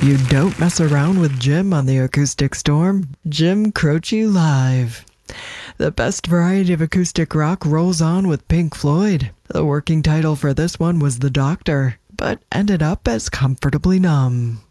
You don't mess around with Jim on the Acoustic Storm. Jim Croce Live. The best variety of acoustic rock rolls on with Pink Floyd. The working title for this one was The Doctor, but ended up as Comfortably Numb.